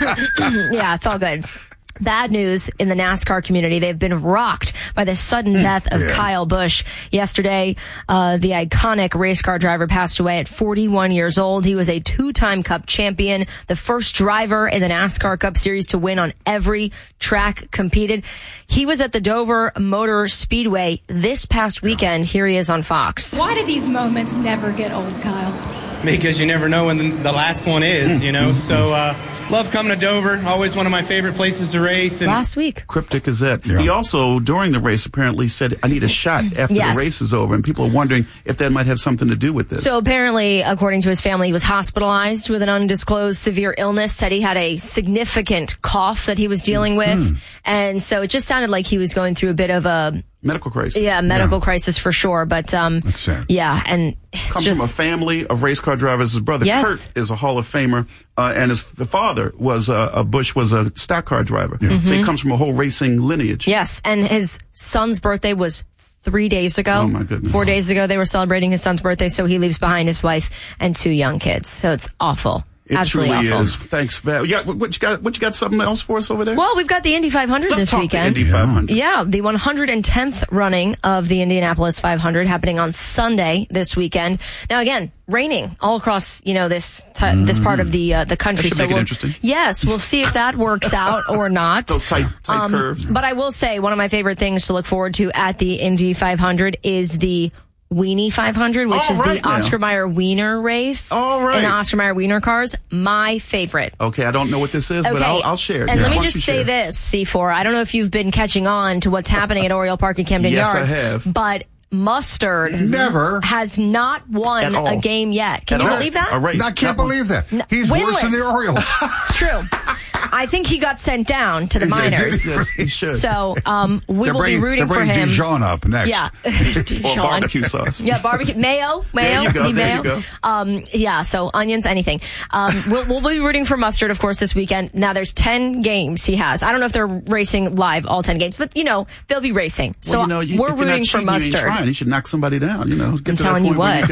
Yeah, it's all good. Bad news in the NASCAR community. They've been rocked by the sudden death of Kyle Busch. Yesterday, the iconic race car driver passed away at 41 years old. He was a 2-time Cup champion, the first driver in the NASCAR Cup Series to win on every track competed. He was at the Dover Motor Speedway this past weekend. Here he is on Fox. Why do these moments never get old, Kyle? Because you never know when the last one is, you know. So, love coming to Dover. Always one of my favorite places to race. And last week. Cryptic Gazette. Yeah. He also, during the race, apparently said, I need a shot after the race is over. And people are wondering if that might have something to do with this. So apparently, according to his family, he was hospitalized with an undisclosed severe illness. Said he had a significant cough that he was dealing with. And so it just sounded like he was going through a bit of a medical crisis. Yeah, medical crisis for sure. But, that's sad. Yeah, and comes from a family of race car drivers. His brother Kurt is a Hall of Famer, and his father was Bush was a stock car driver. Yeah. So he comes from a whole racing lineage. Yes, and his son's birthday was 3 days ago. Oh my goodness! 4 days ago, they were celebrating his son's birthday. So he leaves behind his wife and 2 young kids. So it's awful. It absolutely truly awful. is. Thanks, Val. Yeah, what you got something else for us over there? Well, we've got the Indy 500 Let's this talk weekend. The Indy 500. Yeah, the 110th running of the Indianapolis 500 happening on Sunday this weekend. Now, again, raining all across, this part of the country. That should make it interesting. Yes, we'll see if that works out or not. Those tight curves. But I will say one of my favorite things to look forward to at the Indy 500 is the Weenie 500, which is the Oscar Mayer Wiener race. All right. In the Oscar Mayer Wiener cars. My favorite. Okay, I don't know what this is, but I'll share it. And let me just say this, C4. I don't know if you've been catching on to what's happening at Oriole Park in Camden Yards. Yes, I have. But Mustard has not won a game yet. Can you believe that? I can't believe that. He's worse than the Orioles. It's true. I think he got sent down to the minors. Yes, he should. So we will be rooting for him. Dijon up next. Yeah. Or barbecue sauce. Yeah, barbecue. Mayo. There you go. There you go. Yeah, so onions, anything. We'll be rooting for Mustard, of course, this weekend. Now, there's 10 games he has. I don't know if they're racing live, all 10 games, but, they'll be racing. So we're rooting for Mustard. You should knock somebody down, Get I'm telling you what.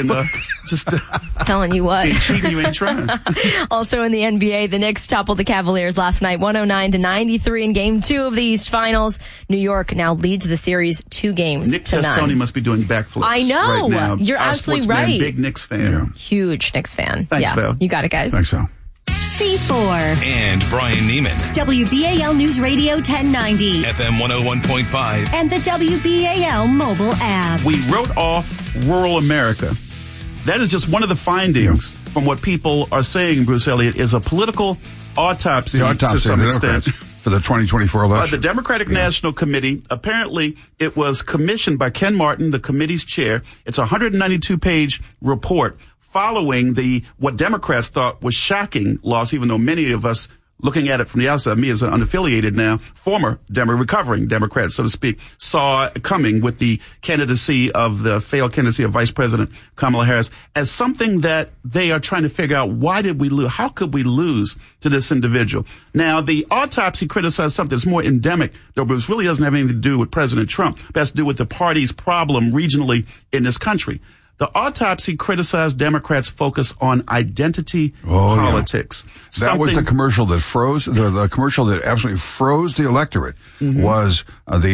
Telling you what. Ain't cheating, you ain't trying. Also in the NBA, the Knicks toppled the Cavaliers last night, 109-93 in Game 2 of the East Finals. New York now leads the series 2 games Nick to 9. Testoni must be doing backflips. I know. Right now. You're Our absolutely sportsman, right. Big Knicks fan. Huge Knicks fan. Thanks, Val. You got it, guys. Thanks, Val. C4. And Brian Neiman. WBAL News Radio 1090. FM 101.5. And the WBAL mobile app. We wrote off rural America. That is just one of the findings from what people are saying, Bruce Elliott, is a political autopsy to some extent. For the 2024 election. The Democratic National Committee, apparently it was commissioned by Ken Martin, the committee's chair. It's a 192-page report following what Democrats thought was shocking loss, even though many of us looking at it from the outside, me as an unaffiliated now, former recovering Democrat, so to speak, saw coming with the candidacy of the failed candidacy of Vice President Kamala Harris as something that they are trying to figure out. Why did we lose? How could we lose to this individual? Now, the autopsy criticized something that's more endemic, though Bruce really doesn't have anything to do with President Trump. It has to do with the party's problem regionally in this country. The autopsy criticized Democrats' focus on identity politics. Yeah. That was the commercial that froze, the commercial that absolutely froze the electorate was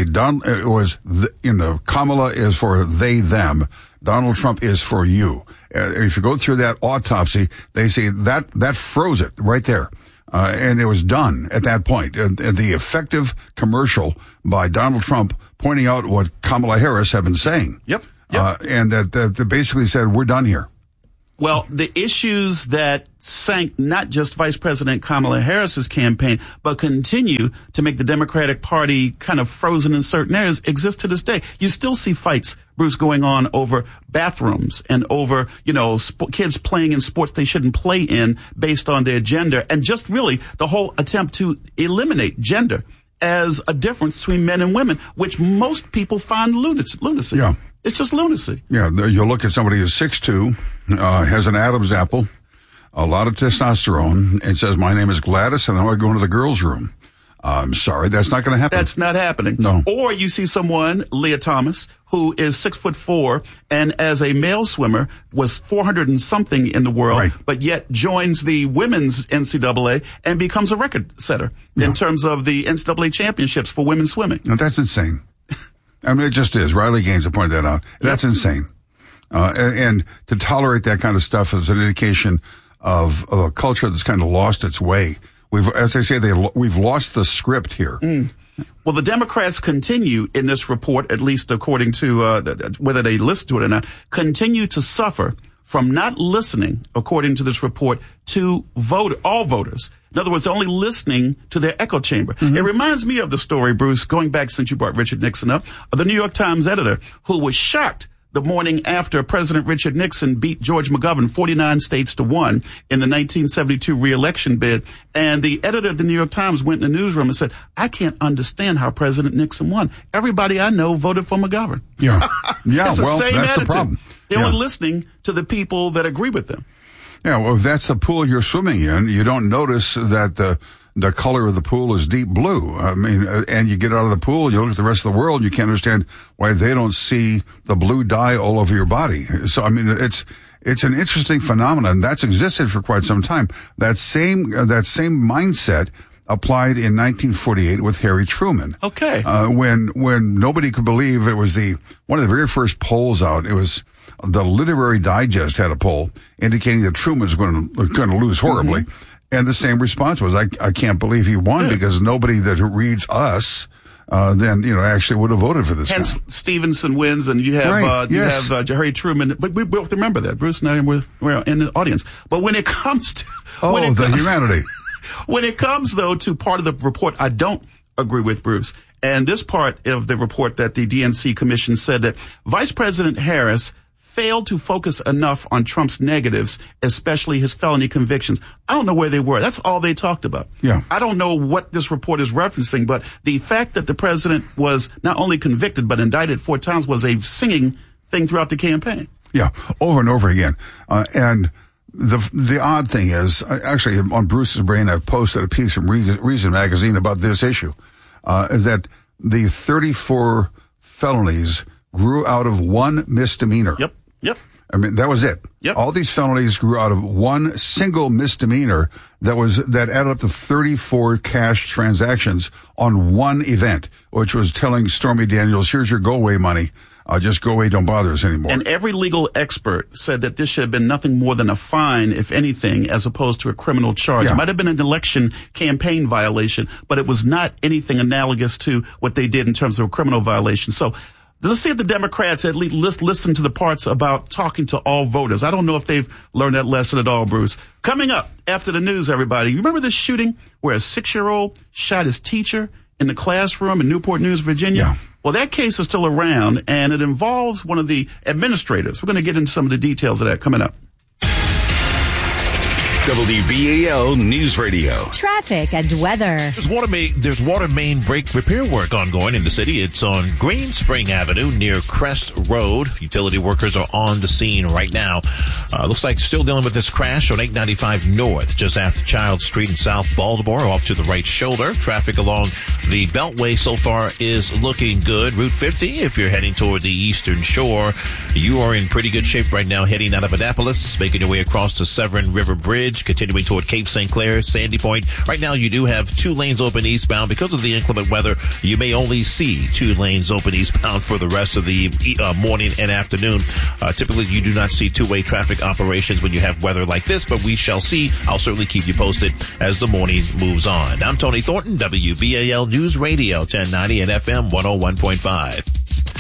Kamala is for they, them. Donald Trump is for you. If you go through that autopsy, they say that froze it right there. And it was done at that point. And the effective commercial by Donald Trump pointing out what Kamala Harris had been saying. Yep. And that basically said, we're done here. Well, the issues that sank not just Vice President Kamala Harris's campaign, but continue to make the Democratic Party kind of frozen in certain areas exist to this day. You still see fights, Bruce, going on over bathrooms and over, kids playing in sports they shouldn't play in based on their gender, and just really the whole attempt to eliminate gender as a difference between men and women, which most people find lunacy. Yeah. It's just lunacy. Yeah, you'll look at somebody who's 6'2", has an Adam's apple, a lot of testosterone, and says, my name is Gladys, and I want to go into the girls' room. I'm sorry, that's not going to happen. That's not happening. No. Or you see someone, Leah Thomas, who is 6'4", and as a male swimmer was 400 and something in the world, but yet joins the women's NCAA and becomes a record setter in terms of the NCAA championships for women's swimming. Now, that's insane. I mean, it just is. Riley Gaines have pointed that out. That's insane. And to tolerate that kind of stuff is an indication of a culture that's kind of lost its way. As I say, we've lost the script here. Well, the Democrats continue in this report, at least according to whether they listen to it or not, continue to suffer from not listening, according to this report, to all voters. In other words, only listening to their echo chamber. It reminds me of the story, Bruce, going back since you brought Richard Nixon up, of the New York Times editor who was shocked the morning after President Richard Nixon beat George McGovern 49 states to 1 in the 1972 re-election bid. And the editor of the New York Times went in the newsroom and said, I can't understand how President Nixon won. Everybody I know voted for McGovern. Yeah. Yeah. It's the same that's attitude. The problem. They're only listening to the people that agree with them. Yeah, well, if that's the pool you're swimming in, you don't notice that the color of the pool is deep blue. I mean, and you get out of the pool, you look at the rest of the world, you can't understand why they don't see the blue dye all over your body. So, I mean, it's an interesting phenomenon that's existed for quite some time. That same mindset applied in 1948 with Harry Truman. Okay. When nobody could believe it was one of the very first polls out, it was the Literary Digest had a poll indicating that Truman was going to lose horribly. And the same response was, I can't believe he won because nobody that reads us, then, actually would have voted for this Hence, guy. Stevenson wins and you have, Harry Truman, but we both remember that. Bruce and I we're in the audience. But when it comes to, humanity. When it comes though to part of the report, I don't agree with Bruce. And this part of the report that the DNC commission said that Vice President Harris failed to focus enough on Trump's negatives, especially his felony convictions. I don't know where they were. That's all they talked about. Yeah. I don't know what this report is referencing, but the fact that the president was not only convicted but indicted 4 times was a singing thing throughout the campaign. Yeah, over and over again. And the odd thing is, actually, on Bruce's brain, I've posted a piece from Reason Magazine about this issue, is that the 34 felonies grew out of one misdemeanor. Yep. I mean, that was it. Yep. All these felonies grew out of one single misdemeanor that added up to 34 cash transactions on one event, which was telling Stormy Daniels, here's your go-away money. just go away, don't bother us anymore. And every legal expert said that this should have been nothing more than a fine, if anything, as opposed to a criminal charge. Yeah. It might have been an election campaign violation, but it was not anything analogous to what they did in terms of a criminal violation. So let's see if the Democrats at least listen to the parts about talking to all voters. I don't know if they've learned that lesson at all, Bruce. Coming up after the news, everybody, you remember this shooting where a 6-year-old shot his teacher in the classroom in Newport News, Virginia? Yeah. Well, that case is still around, and it involves one of the administrators. We're going to get into some of the details of that coming up. WBAL News Radio. Traffic and weather. There's water main break repair work ongoing in the city. It's on Green Spring Avenue near Crest Road. Utility workers are on the scene right now. Looks like still dealing with this crash on 895 North, just after Child Street in South Baltimore, off to the right shoulder. Traffic along the Beltway so far is looking good. Route 50, if you're heading toward the Eastern Shore, you are in pretty good shape right now, heading out of Annapolis, making your way across the Severn River Bridge, continuing toward Cape St. Clair, Sandy Point. Right now, you do have 2 lanes open eastbound. Because of the inclement weather, you may only see 2 lanes open eastbound for the rest of the morning and afternoon. Typically, you do not see two-way traffic operations when you have weather like this, but we shall see. I'll certainly keep you posted as the morning moves on. I'm Tony Thornton, WBAL News Radio, 1090 and FM 101.5.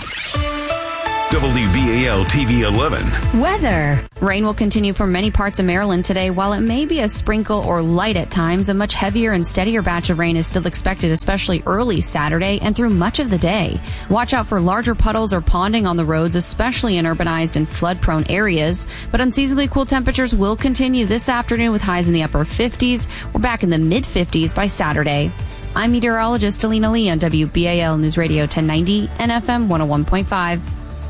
WBAL TV 11. Weather. Rain will continue for many parts of Maryland today. While it may be a sprinkle or light at times, a much heavier and steadier batch of rain is still expected, especially early Saturday and through much of the day. Watch out for larger puddles or ponding on the roads, especially in urbanized and flood-prone areas. But unseasonably cool temperatures will continue this afternoon with highs in the upper 50s. We're back in the mid-50s by Saturday. I'm meteorologist Alina Lee on WBAL News Radio 1090 and FM 101.5.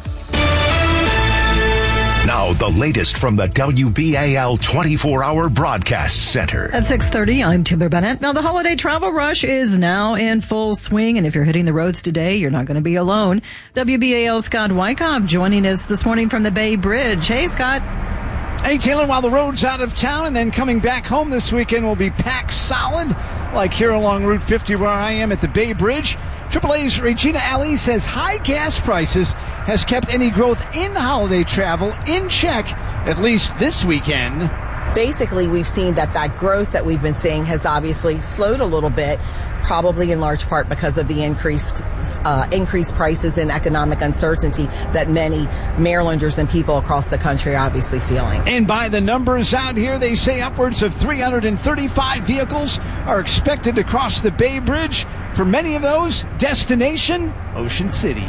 Now, the latest from the WBAL 24-hour broadcast center. At 6:30, I'm Timber Bennett. Now, the holiday travel rush is now in full swing, and if you're hitting the roads today, you're not going to be alone. WBAL Scott Wyckoff joining us this morning from the Bay Bridge. Hey, Scott. Hey, Taylor, while the road's out of town and then coming back home this weekend will be packed solid, like here along Route 50 where I am at the Bay Bridge. AAA's Regina Alley says high gas prices has kept any growth in holiday travel in check, at least this weekend. Basically, we've seen that growth that we've been seeing has obviously slowed a little bit, probably in large part because of the increased prices and economic uncertainty that many Marylanders and people across the country are obviously feeling. And by the numbers out here, they say upwards of 335 vehicles are expected to cross the Bay Bridge. For many of those, destination, Ocean City.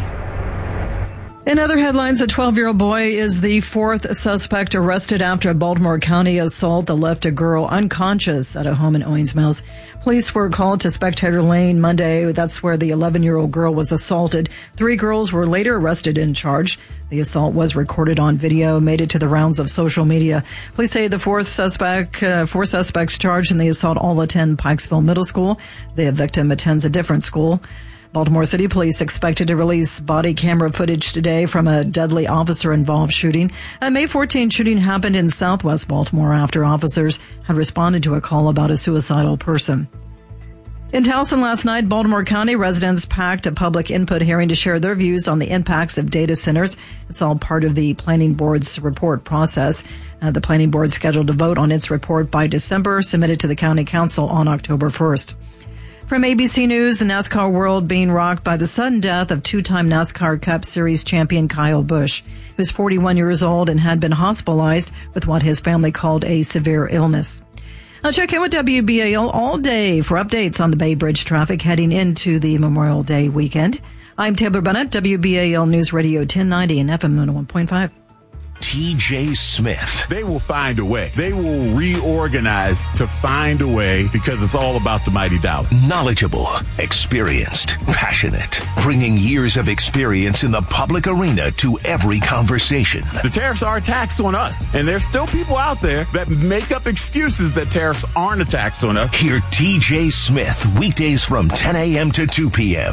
In other headlines, a 12-year-old boy is the 4th suspect arrested after a Baltimore County assault that left a girl unconscious at a home in Owings Mills. Police were called to Spectator Lane Monday. That's where the 11-year-old girl was assaulted. 3 girls were later arrested and charged. The assault was recorded on video, made it to the rounds of social media. Police say the 4 suspects charged in the assault all attend Pikesville Middle School. The victim attends a different school. Baltimore City Police expected to release body camera footage today from a deadly officer-involved shooting. A May 14 shooting happened in southwest Baltimore after officers had responded to a call about a suicidal person. In Towson last night, Baltimore County residents packed a public input hearing to share their views on the impacts of data centers. It's all part of the Planning Board's report process. The Planning Board scheduled to vote on its report by December, submitted to the County Council on October 1st. From ABC News, the NASCAR world being rocked by the sudden death of 2-time NASCAR Cup Series champion Kyle Busch. He was 41 years old and had been hospitalized with what his family called a severe illness. I'll check in with WBAL all day for updates on the Bay Bridge traffic heading into the Memorial Day weekend. I'm Taylor Bennett, WBAL News Radio 1090 and FM 101.5. TJ Smith. They will find a way. They will reorganize to find a way because it's all about the mighty dollar. Knowledgeable, experienced, passionate, bringing years of experience in the public arena to every conversation. The tariffs are a tax on us, and there's still people out there that make up excuses that tariffs aren't a tax on us. Hear TJ Smith weekdays from 10 a.m. to 2 p.m.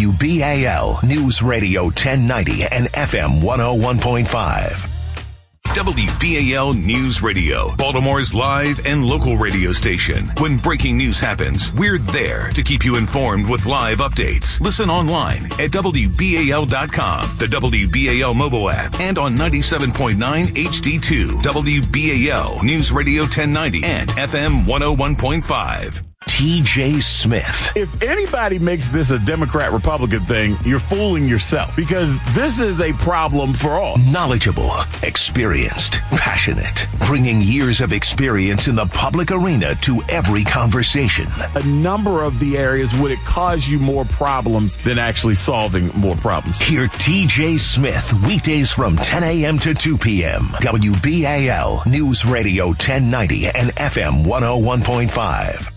WBAL News Radio 1090 and FM 101.5. WBAL News Radio, Baltimore's live and local radio station. When breaking news happens, we're there to keep you informed with live updates. Listen online at WBAL.com, the WBAL mobile app, and on 97.9 HD2, WBAL News Radio 1090 and FM 101.5. TJ Smith. If anybody makes this a Democrat-Republican thing, you're fooling yourself, because this is a problem for all. Knowledgeable, experienced, passionate, bringing years of experience in the public arena to every conversation. A number of the areas would it cause you more problems than actually solving more problems. Hear TJ Smith weekdays from 10 a.m. to 2 p.m. WBAL News Radio 1090 and FM 101.5.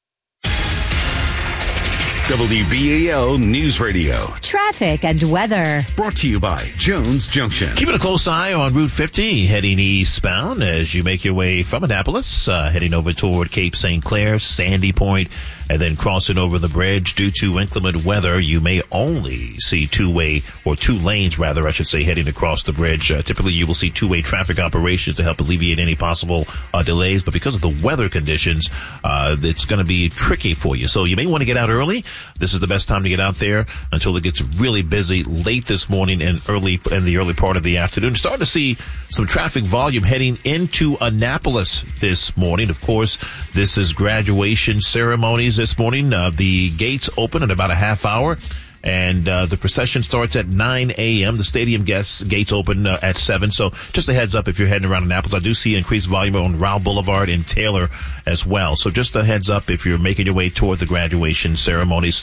WBAL News Radio. Traffic and weather. Brought to you by Jones Junction. Keeping a close eye on Route 50, heading eastbound as you make your way from Annapolis, heading over toward Cape St. Clair, Sandy Point, and then crossing over the bridge. Due to inclement weather, you may only see two lanes, I should say, heading across the bridge. Typically, you will see two-way traffic operations to help alleviate any possible delays, but because of the weather conditions, it's going to be tricky for you. So you may want to get out early. This is the best time to get out there until it gets really busy late this morning and the early part of the afternoon. Starting to see some traffic volume heading into Annapolis this morning. Of course, this is graduation ceremonies this morning. The gates open in about a half hour. And the procession starts at 9 a.m. The stadium gates open at 7. So just a heads up if you're heading around Annapolis. I do see increased volume on Rowell Boulevard in Taylor as well. So just a heads up if you're making your way toward the graduation ceremonies.